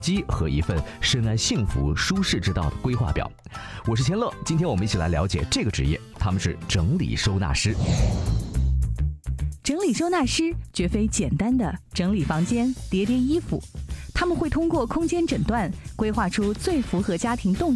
机和一份深谙幸福舒适之道的规划表。我是千乐，今天我们一起来了解这个职业，他们是整理收纳师。 整理收纳师绝非简单的整理房间、叠衣服，他们会通过空间诊断，规划出最符合家庭动